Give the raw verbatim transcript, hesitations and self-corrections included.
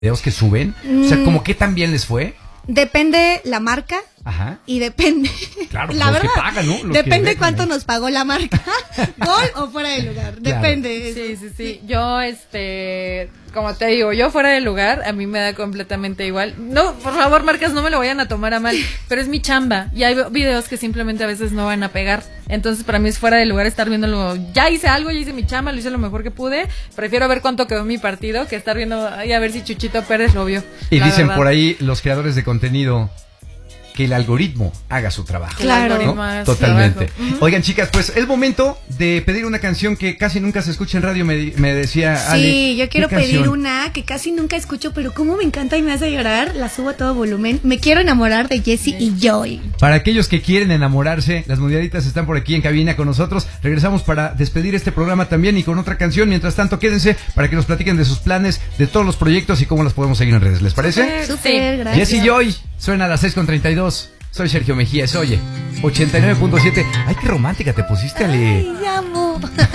videos que suben? O sea, ¿como qué tan bien les fue? Depende la marca. Ajá. Y depende. Claro, la los verdad, que pagan, ¿no? Los depende que cuánto ¿eh? nos pagó la marca. Gol o fuera de lugar. Claro. Depende. Sí, sí, sí. Yo, este, como te digo, yo fuera de lugar, a mí me da completamente igual. No, por favor, marcas, no me lo vayan a tomar a mal, pero es mi chamba. Y hay videos que simplemente a veces no van a pegar. Entonces, para mí es fuera de lugar estar viéndolo. Ya hice algo, ya hice mi chamba, lo hice lo mejor que pude. Prefiero ver cuánto quedó mi partido que estar viendo y a ver si Chuchito Pérez lo vio. Y dicen verdad. por ahí los creadores de contenido que el algoritmo haga su trabajo. Claro. ¿No? Totalmente. Uh-huh. Oigan, chicas, pues es momento de pedir una canción que casi nunca se escucha en radio, me, me decía Sí, Ale. yo quiero pedir canción? una que casi nunca escucho, pero como me encanta y me hace llorar, la subo a todo volumen. Me quiero enamorar de Jessie y Joy. Para aquellos que quieren enamorarse, las mundialitas están por aquí en cabina con nosotros. Regresamos para despedir este programa también y con otra canción. Mientras tanto, quédense para que nos platiquen de sus planes, de todos los proyectos y cómo los podemos seguir en redes. ¿Les parece? Súper, sí. Gracias. Jessie Joy, suena a las seis con treinta y dos. Soy Sergio Mejía, es Oye, ochenta y nueve punto siete. Ay, qué romántica te pusiste, Ale. Ay, amo.